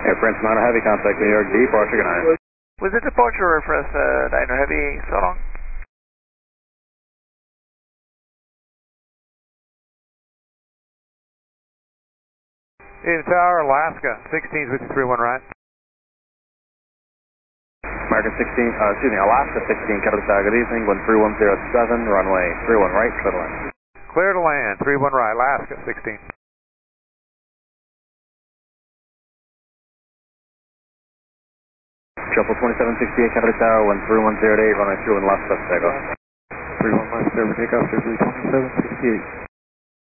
Air France Mountain Heavy, contact New York, departure, good night. Was it departure for us, Niner Heavy, so long? Eden Tower, Alaska, 16 with 31 right. American 16, Alaska 16, Capital Tower, good evening, 13107, runway 31 right, clear to land. Clear to land, 31 right, Alaska 16. Triple 2768, Capital Tower, 13108, runway 31 left, left takeoff. 31 left, over takeoff, 2768.